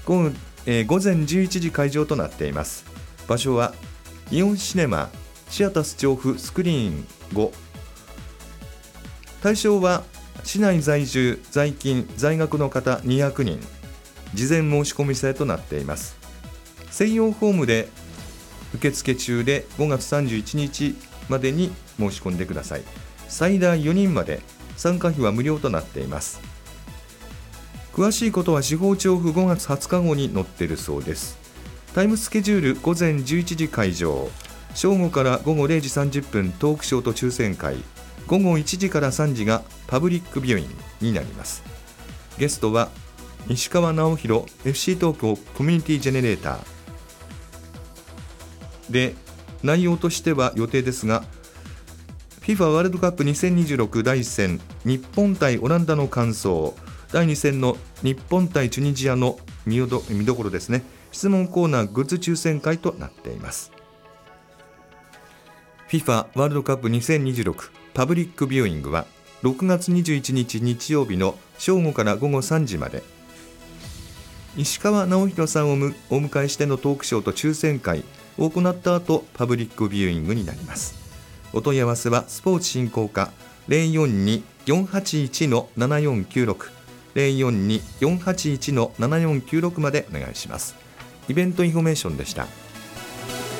午前11時開場となっています。場所はイオンシネマシアタス調布スクリーン5。対象は市内在住在勤在学の方200人。事前申し込み制となっています。専用フォームで受付中で5月31日までに申し込んでください。最大4人まで、参加費は無料となっています。詳しいことは司法調布5月20日号に載っているそうです。タイムスケジュール午前11時開場、正午から午後0時30分トークショーと抽選会、午後1時から3時がパブリックビューイングになります。ゲストは西川直弘 FC 東京コミュニティジェネレーターで、内容としては予定ですが、 FIFA ワールドカップ2026第1戦日本対オランダの感想、第2戦の日本対チュニジアの見どころですね、質問コーナーグッズ抽選会となっています。 FIFA ワールドカップ2026パブリックビューイングは6月21日日曜日の正午から午後3時まで、石川直弘さんをお迎えしてのトークショーと抽選会を行った後、パブリックビューイングになります。お問い合わせはスポーツ振興課 042-481-7496 042-481-7496 までお願いします。イベントインフォメーションでした。